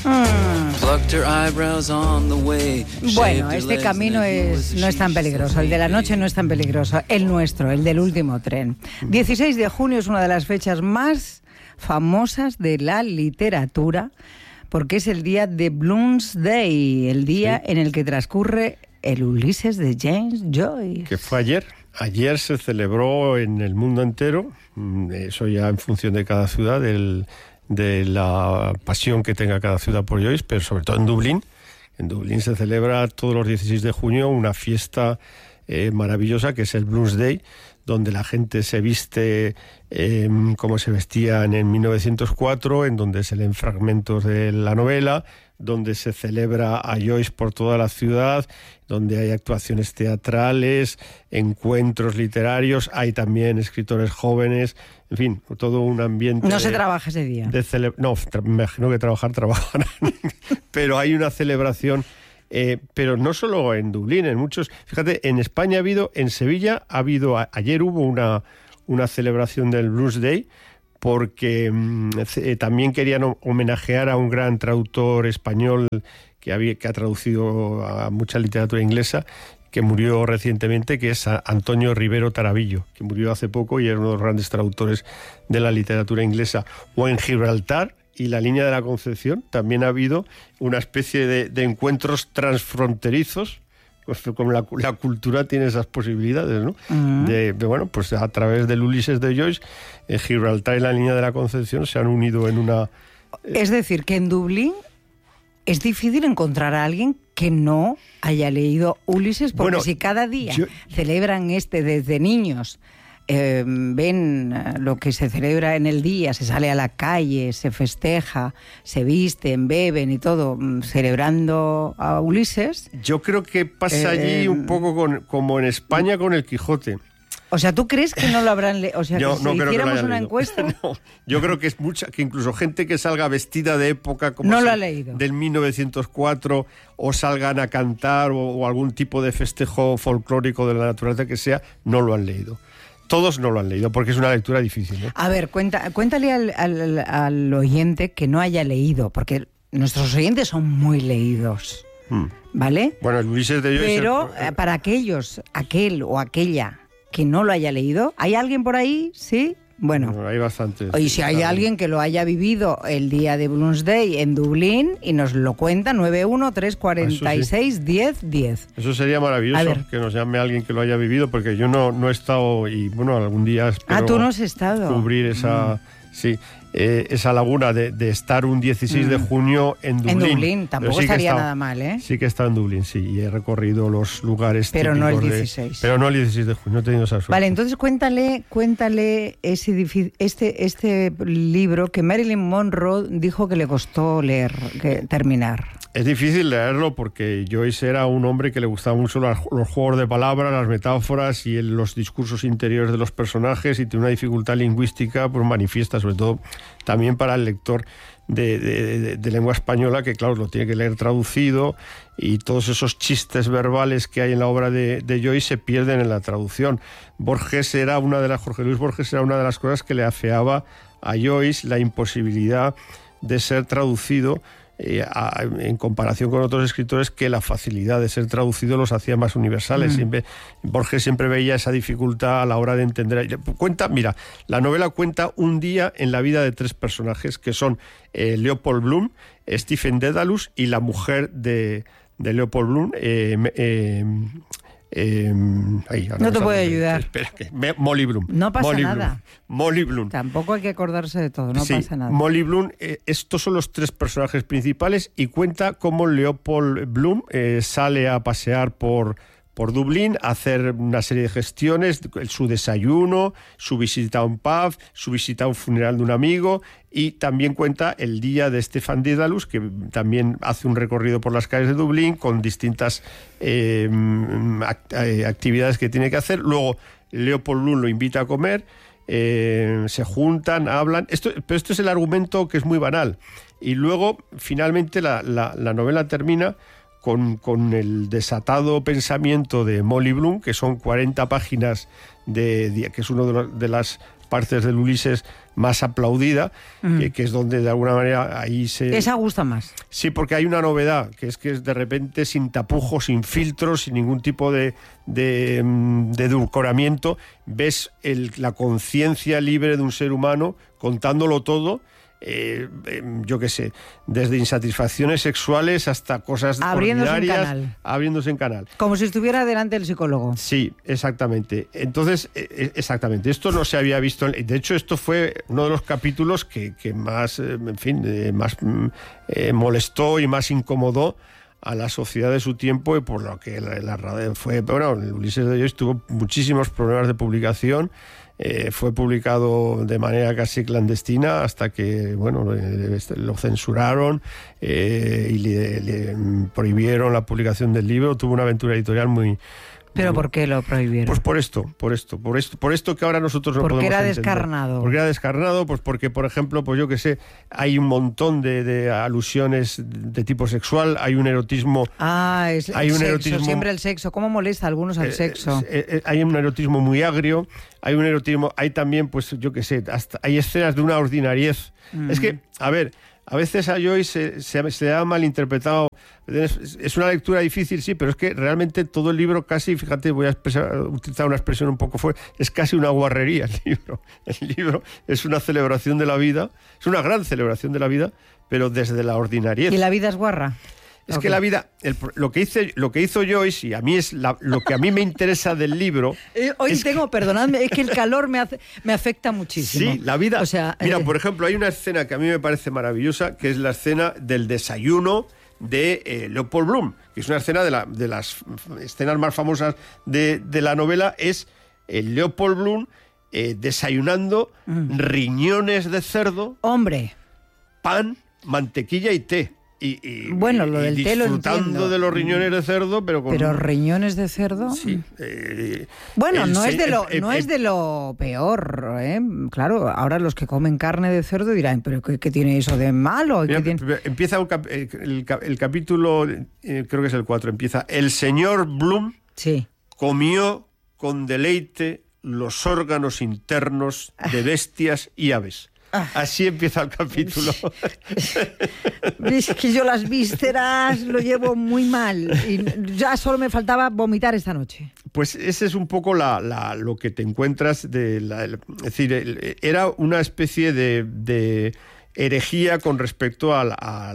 Bueno, este camino no es tan peligroso, el de la noche no es tan peligroso, el nuestro, el del último tren. 16 de junio es una de las fechas más famosas de la literatura, porque es el día de Bloomsday, el día en el que transcurre el Ulises de James Joyce. Que fue ayer. Ayer se celebró en el mundo entero, eso ya en función de cada ciudad, de la pasión que tenga cada ciudad por Joyce, pero sobre todo en Dublín. En Dublín se celebra todos los 16 de junio una fiesta maravillosa que es el Bloomsday, donde la gente se viste como se vestían en 1904, en donde se leen fragmentos de la novela, donde se celebra a Joyce por toda la ciudad, donde hay actuaciones teatrales, encuentros literarios, hay también escritores jóvenes, en fin, todo un ambiente... No se trabaja ese día. No, me imagino que trabajarán, pero hay una celebración, pero no solo en Dublín, en muchos... Fíjate, en España en Sevilla ayer hubo una celebración del Bloomsday, porque también querían homenajear a un gran traductor español que ha traducido a mucha literatura inglesa, que murió recientemente, que es Antonio Rivero Tarabillo, que murió hace poco y era uno de los grandes traductores de la literatura inglesa. O en Gibraltar y la línea de la Concepción también ha habido una especie de encuentros transfronterizos. Pues como la cultura tiene esas posibilidades, ¿no? Bueno, pues a través del Ulises de Joyce, Gibraltar y la línea de la Concepción se han unido en una... Es decir, que en Dublín es difícil encontrar a alguien que no haya leído Ulises, porque bueno, si cada día celebran desde niños, ven lo que se celebra en el día, se sale a la calle, se festeja, se visten, beben y todo, celebrando a Ulises. Yo creo que pasa allí un poco como en España con el Quijote. O sea, ¿tú crees que no lo habrán leído? O sea, yo, que no si hiciéramos una leído. encuesta... No, yo creo que es que incluso gente que salga vestida de época como no lo ha leído. Del 1904, o salgan a cantar o algún tipo de festejo folclórico de la naturaleza que sea, no lo han leído. Todos no lo han leído, porque es una lectura difícil, ¿no? A ver, cuéntale al oyente que no haya leído, porque nuestros oyentes son muy leídos, ¿vale? Bueno, el Ulises de Joyce... Pero para aquel o aquella que no lo haya leído, ¿hay alguien por ahí? ¿Sí? Bueno, hay bastantes. Y si hay alguien que lo haya vivido el día de Bloomsday en Dublín y nos lo cuenta, 913461010. Eso sería maravilloso, que nos llame alguien que lo haya vivido, porque yo no he estado y bueno, algún día espero tú no has estado. Cubrir esa... Sí, esa laguna de estar un 16 de junio en Dublín. En Dublín, tampoco estaría nada mal, ¿eh? Sí que he estado en Dublín, sí, y he recorrido los lugares pero típicos. No el 16. Pero no el 16 de junio, no he tenido esa suerte. Vale, entonces cuéntale este libro que Marilyn Monroe dijo que le costó terminar. Es difícil leerlo porque Joyce era un hombre que le gustaba mucho los juegos de palabras, las metáforas y los discursos interiores de los personajes, y tiene una dificultad lingüística pues manifiesta, sobre todo también para el lector de lengua española, que claro, lo tiene que leer traducido, y todos esos chistes verbales que hay en la obra de Joyce se pierden en la traducción. Jorge Luis Borges era una de las cosas que le afeaba a Joyce, la imposibilidad de ser traducido, en comparación con otros escritores, que la facilidad de ser traducido los hacía más universales. Borges siempre veía esa dificultad a la hora de entender. Mira, la novela cuenta un día en la vida de 3 personajes, que son Leopold Bloom, Stephen Dedalus y la mujer de Leopold Bloom, no te puedo ayudar. Espera, Molly Bloom. No pasa nada. Molly Bloom. Tampoco hay que acordarse de todo, no pasa nada. Molly Bloom, estos son los 3 personajes principales, y cuenta cómo Leopold Bloom sale a pasear por Dublín, a hacer una serie de gestiones, su desayuno, su visita a un pub, su visita a un funeral de un amigo, y también cuenta el día de Stephen Dedalus, que también hace un recorrido por las calles de Dublín con distintas actividades que tiene que hacer. Luego Leopold Bloom lo invita a comer, se juntan, hablan. Pero esto es el argumento, que es muy banal. Y luego, finalmente, la novela termina con el desatado pensamiento de Molly Bloom, que son 40 páginas que es uno de las partes del Ulises más aplaudida, que es donde de alguna manera ahí se... Esa gusta más. Sí, porque hay una novedad, que es de repente sin tapujos, sin filtros, sin ningún tipo de edulcoramiento, ves la conciencia libre de un ser humano contándolo todo. Yo qué sé, desde insatisfacciones sexuales hasta cosas ordinarias, abriéndose en canal. Como si estuviera delante del psicólogo. Sí, exactamente. Entonces, exactamente, esto no se había visto. De hecho, esto fue uno de los capítulos que más, más molestó y más incomodó a la sociedad de su tiempo, y por lo que la radio fue... Bueno, el Ulises de Joyce tuvo muchísimos problemas de publicación. Fue publicado de manera casi clandestina hasta que, bueno, lo censuraron y le prohibieron la publicación del libro. Tuvo una aventura editorial muy... ¿Pero por qué lo prohibieron? Pues por esto que ahora nosotros no podemos entender. Porque era descarnado. Porque era descarnado, pues porque, por ejemplo, pues yo que sé, hay un montón de alusiones de tipo sexual, hay un erotismo... Erotismo, siempre el sexo. ¿Cómo molesta a algunos el sexo? Hay un erotismo muy agrio, hay también, pues yo que sé, hay escenas de una ordinariez. Es que, a ver... A veces a Joyce se ha malinterpretado. Es una lectura difícil, sí, pero es que realmente todo el libro casi, fíjate, voy a utilizar una expresión un poco fuerte, es casi una guarrería el libro. El libro es una celebración de la vida, es una gran celebración de la vida, pero desde la ordinariedad. ¿Y la vida es guarra? Es que la vida, lo que hizo Joyce, y a mí es lo que a mí me interesa del libro... perdonadme, es que el calor me afecta muchísimo. Sí, la vida... Mira, por ejemplo, hay una escena que a mí me parece maravillosa, que es la escena del desayuno de Leopold Bloom, que es una escena de las escenas más famosas de la novela, es Leopold Bloom desayunando riñones de cerdo, pan, mantequilla y té. Bueno, lo del té lo entiendo. Disfrutando de los riñones de cerdo, pero con... ¿Pero riñones de cerdo? Sí. Bueno, no es de lo peor, ¿eh? Claro, ahora los que comen carne de cerdo dirán, ¿pero qué tiene eso de malo? Mira, empieza el capítulo, creo que es el 4, empieza: el señor Bloom comió con deleite los órganos internos de bestias y aves. Así empieza el capítulo. Es que yo las vísceras lo llevo muy mal y ya solo me faltaba vomitar esta noche. Pues ese es un poco lo que te encuentras es decir, era una especie de herejía con respecto al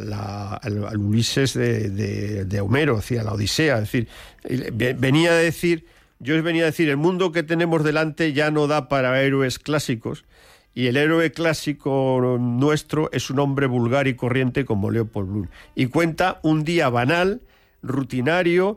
Ulises de Homero, es decir, a la Odisea. Es decir, venía a decir, el mundo que tenemos delante ya no da para héroes clásicos. Y el héroe clásico nuestro es un hombre vulgar y corriente como Leopold Bloom. Y cuenta un día banal, rutinario,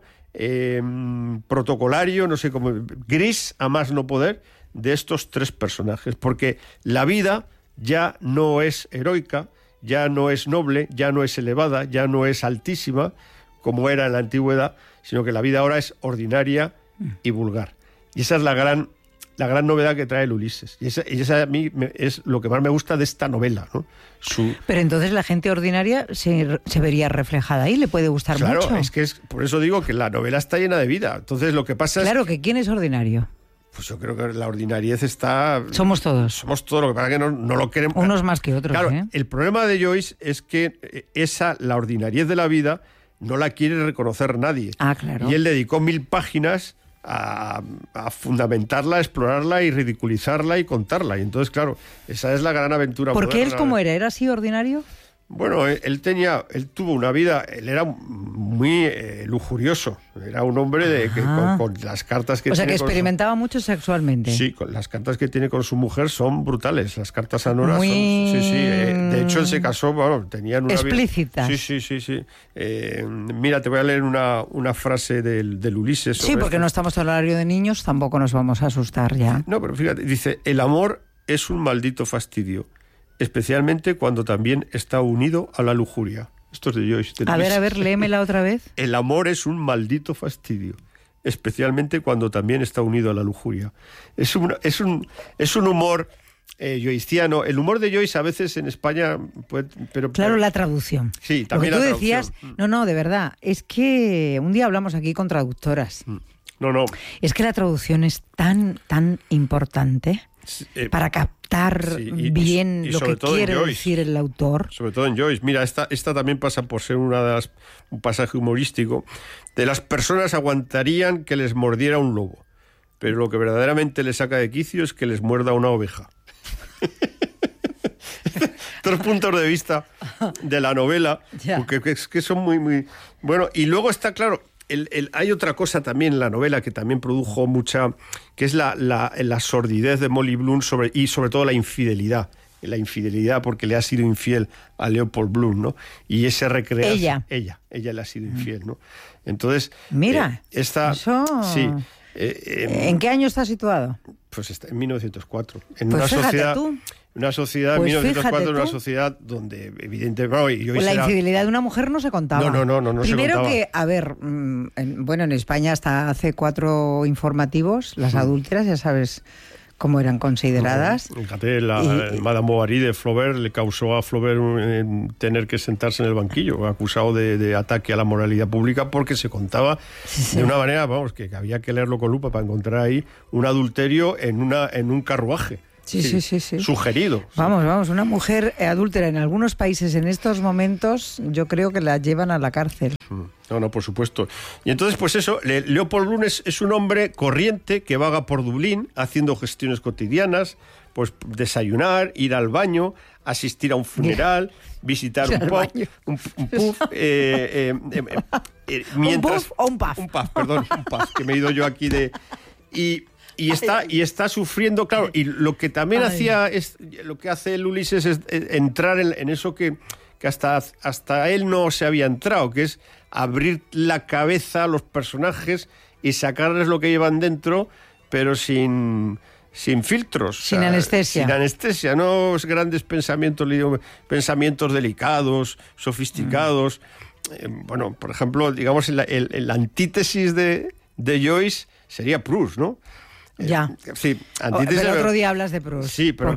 protocolario, no sé cómo, gris a más no poder, de estos tres personajes. Porque la vida ya no es heroica, ya no es noble, ya no es elevada, ya no es altísima, como era en la antigüedad, sino que la vida ahora es ordinaria y vulgar. Y esa es la gran novedad que trae el Ulises. Y esa a mí es lo que más me gusta de esta novela, ¿no? Pero entonces la gente ordinaria se vería reflejada ahí, le puede gustar mucho. Claro, es que por eso digo que la novela está llena de vida. Entonces lo que pasa Claro, que ¿quién es ordinario? Pues yo creo que la ordinariedad está... Somos todos. Somos todos, lo que pasa es que no lo queremos... Unos más que otros, Claro, el problema de Joyce es que la ordinariedad de la vida no la quiere reconocer nadie. Claro. Y él dedicó 1000 páginas a fundamentarla, a explorarla y ridiculizarla y contarla. Y entonces, claro, esa es la gran aventura. ¿Por qué es como era? ¿Era así ordinario? Bueno, él tuvo una vida, él era muy lujurioso, era un hombre con las cartas que tiene. O sea, que experimentaba mucho sexualmente. Sí, con las cartas que tiene con su mujer son brutales, las cartas anoras son... Sí, de hecho él se casó, bueno, tenían una explícitas. Sí. Mira, te voy a leer una frase del Ulises. Sí, porque no estamos al horario de niños, tampoco nos vamos a asustar ya. No, pero fíjate, dice: el amor es un maldito fastidio, especialmente cuando también está unido a la lujuria. Esto es de Joyce. A ver, léemela otra vez. El amor es un maldito fastidio, especialmente cuando también está unido a la lujuria. Es un humor joyciano. El humor de Joyce a veces en España... Claro, la traducción. Sí, también lo que la tú decías, no, de verdad, es que un día hablamos aquí con traductoras. No. Es que la traducción es tan importante. para captar bien lo que quiere decir el autor. Sobre todo en Joyce. Mira, esta también pasa por ser un pasaje humorístico. De las personas aguantarían que les mordiera un lobo, pero lo que verdaderamente les saca de quicio es que les muerda una oveja. 3 puntos de vista de la novela, porque es que son muy, muy... Bueno, y luego está claro, hay otra cosa también en la novela que también produjo mucha, que es la sordidez de Molly Bloom y sobre todo la infidelidad. La infidelidad porque le ha sido infiel a Leopold Bloom, ¿no? Y ese recreación... Ella le ha sido infiel, ¿no? Entonces... Mira, eso... Sí. ¿En qué año está situado? Pues está en 1904. En pues una sociedad... Tú. Una sociedad, pues 1904, una sociedad donde evidentemente... Pues la infidelidad de una mujer no se contaba. No Primero se contaba. Primero que, a ver, bueno, en España hasta hace 4 informativos, las adúlteras, ya sabes cómo eran consideradas. Fíjate, Madame Bovary de Flaubert le causó a Flaubert tener que sentarse en el banquillo, acusado de ataque a la moralidad pública, porque se contaba de una manera, vamos, que había que leerlo con lupa para encontrar ahí un adulterio en un carruaje. Sí. Sugerido. Vamos, una mujer adúltera en algunos países en estos momentos, yo creo que la llevan a la cárcel. No, por supuesto. Y entonces, pues eso, Leopold Bloom es un hombre corriente que vaga por Dublín haciendo gestiones cotidianas, pues desayunar, ir al baño, asistir a un funeral, visitar un pub, mientras... ¿Un pub? Un pub, que me he ido yo aquí de... Y está sufriendo, claro, y lo que también lo que hace el Ulises es entrar en eso que hasta él no se había entrado, que es abrir la cabeza a los personajes y sacarles lo que llevan dentro, pero sin filtros. Sin anestesia. Sin anestesia, no grandes pensamientos delicados, sofisticados. Bueno, por ejemplo, digamos, la antítesis de Joyce sería Proust, ¿no? Ya. Sí, pero el otro día hablas de Proust. Sí, pero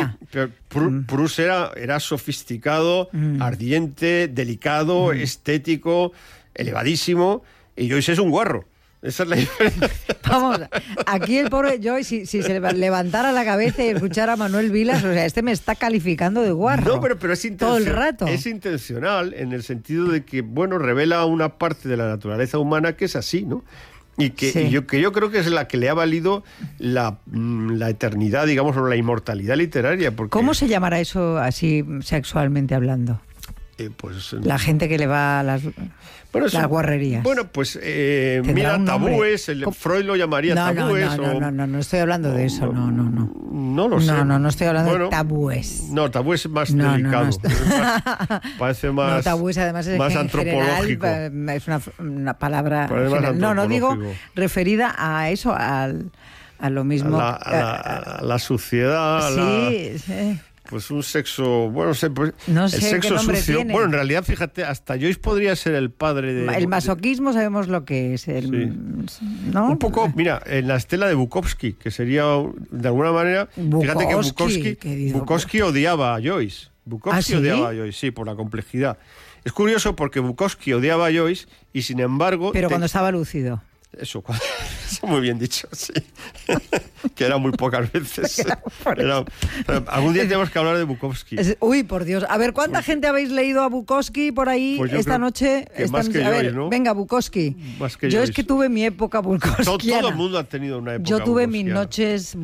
Proust era sofisticado, ardiente, delicado, estético, elevadísimo, y Joyce es un guarro. Esa es la diferencia. Vamos, aquí el pobre Joyce, si se levantara la cabeza y escuchara a Manuel Vilas, o sea, me está calificando de guarro. No, pero es intencional. Todo el rato. Es intencional en el sentido de que, bueno, revela una parte de la naturaleza humana que es así, ¿no? Y yo creo que es la que le ha valido la eternidad, digamos, o la inmortalidad literaria. Porque... ¿Cómo se llamará eso así sexualmente hablando? La gente que le va a las guarrerías. Bueno, pues mira, tabúes, Freud lo llamaría tabúes. No estoy hablando de eso, no. No lo sé. No estoy hablando de tabúes. No, tabúes es más delicado. Parece más. No, tabúes además es más en antropológico. General, es una palabra. No digo referida a eso, a lo mismo. A la suciedad. Sí. Pues un sexo, bueno, no sé el sexo qué nombre sucio. Tiene. Bueno, en realidad, fíjate, hasta Joyce podría ser el padre de... El masoquismo sabemos lo que es. ¿No? Un poco, mira, en la estela de Bukowski, que sería, de alguna manera... Fíjate que Bukowski odiaba a Joyce. Bukowski odiaba a Joyce, sí, por la complejidad. Es curioso porque Bukowski odiaba a Joyce y, sin embargo... Pero cuando estaba lúcido. Eso muy bien dicho, sí. Que era muy pocas veces. Algún día tenemos que hablar de Bukowski. Uy, por Dios. A ver, ¿cuánta gente habéis leído a Bukowski por ahí esta noche? Más que Joyce, ¿no? Venga, Bukowski. Más que yo Joyce. Es que tuve mi época Bukowski. Todo el mundo ha tenido una época. Yo tuve mis noches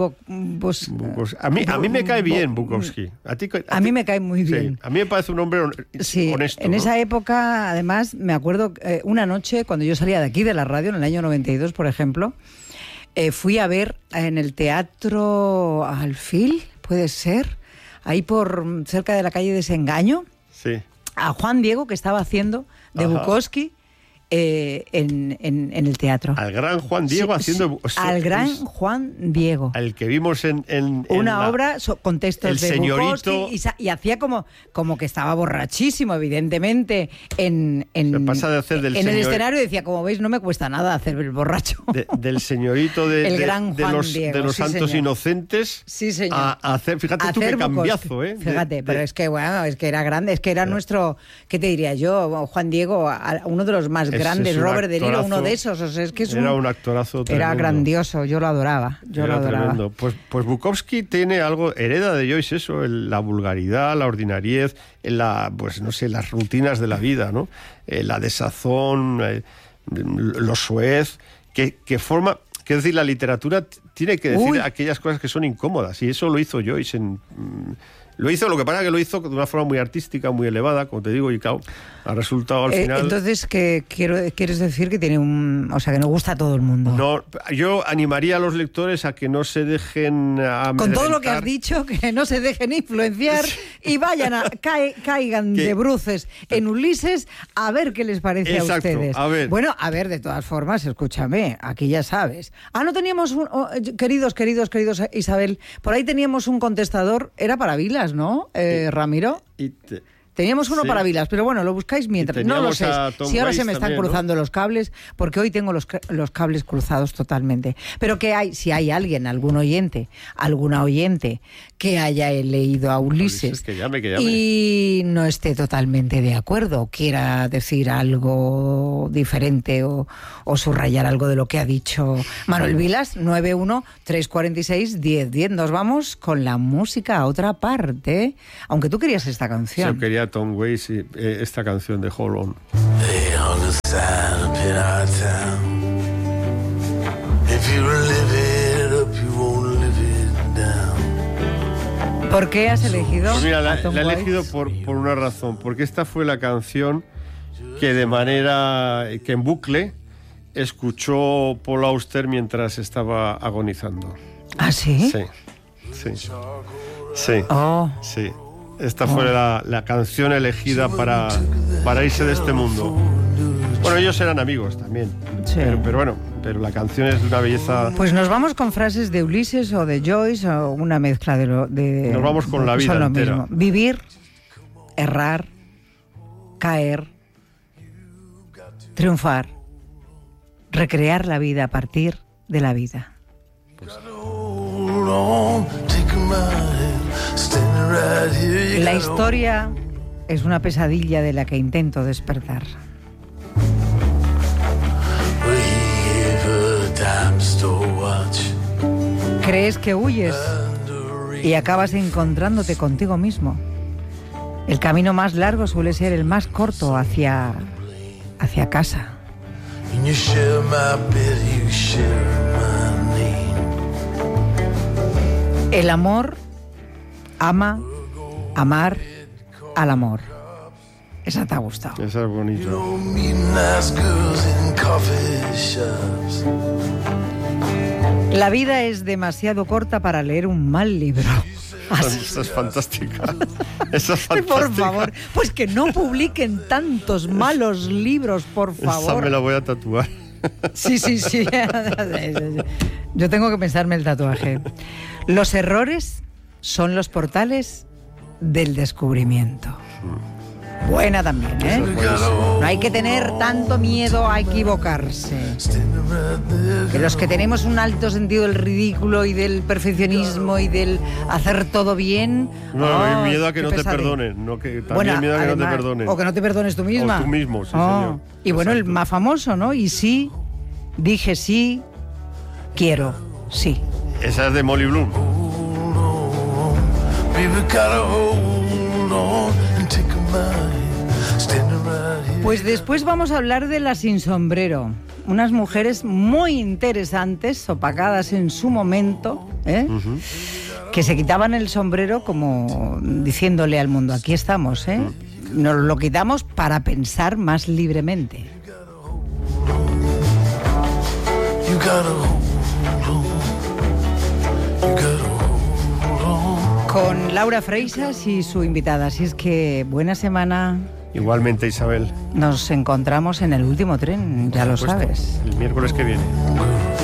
a mí me cae bien Bukowski. A mí me cae muy bien. Sí, a mí me parece un hombre honesto. En esa época, además, me acuerdo una noche cuando yo salía de aquí de la radio en el año 92, por ejemplo, fui a ver en el Teatro Alfil, puede ser, ahí por cerca de la calle Desengaño, a Juan Diego, que estaba haciendo de Bukowski en el teatro. Al gran Juan Diego haciendo... al gran Juan Diego. Al que vimos en una obra con textos el de señorito, Bukowski y hacía como que estaba borrachísimo, evidentemente, en el escenario, y decía, como veis, no me cuesta nada hacer el borracho. Del señorito el gran Juan Diego, de los santos inocentes. Sí, señor. A hacer, fíjate tú qué cambiazo, ¿eh? Fíjate, pero es que, bueno, es que era grande, es que era nuestro, ¿qué te diría yo? Juan Diego, uno de los más grandes grande. Robert De Niro, uno de esos. O sea, es que era un actorazo tremendo. Era grandioso, yo lo adoraba. Tremendo. Pues Bukowski tiene algo, hereda de Joyce eso, la vulgaridad, la ordinariez, pues no sé, las rutinas de la vida, ¿no? La desazón, lo soez, que forma... Es decir, la literatura tiene que decir aquellas cosas que son incómodas, y eso lo hizo Joyce. Lo que pasa es que lo hizo de una forma muy artística, muy elevada, como te digo, y claro, ha resultado al final... Entonces, ¿quieres decir que tiene o sea, que no gusta a todo el mundo? No, yo animaría a los lectores a que no se dejen con todo lo que has dicho, que no se dejen influenciar y vayan caigan de bruces en Ulises a ver qué les parece a ustedes. Bueno, a ver, de todas formas, escúchame, aquí ya sabes. No teníamos queridos Isabel, por ahí teníamos un contestador, era para Vilas, ¿no, Ramiro? Teníamos uno para Vilas, pero bueno, lo buscáis mientras. No lo sé. Si ahora se me están cruzando los cables, porque hoy tengo los cables cruzados totalmente. Pero si hay alguien, alguna oyente que haya leído a Ulises que llame. Y no esté totalmente de acuerdo, quiera decir algo diferente o subrayar algo de lo que ha dicho Manuel Vilas, 91-346-1010. Nos vamos con la música a otra parte, aunque tú querías esta canción. Yo quería Tom Waits y esta canción de Hold On. ¿Por qué has elegido? Pues mira, la he elegido por una razón, porque esta fue la canción que que en bucle escuchó Paul Auster mientras estaba agonizando. ¿Ah, sí? Sí. Sí. Esta fue la canción elegida para irse de este mundo. Bueno, ellos eran amigos también. Sí. Pero la canción es de una belleza... Pues nos vamos con frases de Ulises o de Joyce o una mezcla de... Nos vamos con la vida entera. Mismo. Vivir, errar, caer, triunfar, recrear la vida a partir de la vida. Pues... La historia es una pesadilla de la que intento despertar. Crees que huyes y acabas encontrándote contigo mismo. El camino más largo suele ser el más corto hacia casa. El amor amar al amor. Esa te ha gustado. Esa es bonita. La vida es demasiado corta para leer un mal libro. Esa es fantástica. Esa es fantástica. Por favor, pues que no publiquen tantos malos libros, por favor. Esa me la voy a tatuar. Sí. Yo tengo que pensarme el tatuaje. Los errores son los portales del descubrimiento. Buena también, ¿eh? No hay que tener tanto miedo a equivocarse. Que los que tenemos un alto sentido del ridículo y del perfeccionismo y del hacer todo bien... hay miedo a que no te perdonen. Miedo a que no te perdonen. O que no te perdones tú misma. O tú mismo, sí, señor. Y bueno, el más famoso, ¿no? Y sí, dije sí, quiero, sí. Esa es de Molly Bloom. Pues después vamos a hablar de las sin sombrero, unas mujeres muy interesantes, opacadas en su momento, que se quitaban el sombrero como diciéndole al mundo, aquí estamos, nos lo quitamos para pensar más libremente. Con Laura Freixas y su invitada. Así es que buena semana. Igualmente, Isabel. Nos encontramos en el último tren, ya lo sabes. El miércoles que viene.